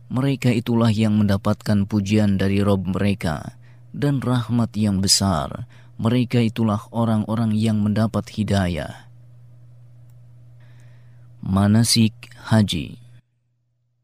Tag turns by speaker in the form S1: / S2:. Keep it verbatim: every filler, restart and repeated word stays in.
S1: Mereka itulah yang mendapatkan pujian dari Rabb mereka dan rahmat yang besar. Mereka itulah orang-orang yang mendapat hidayah. Manasik haji.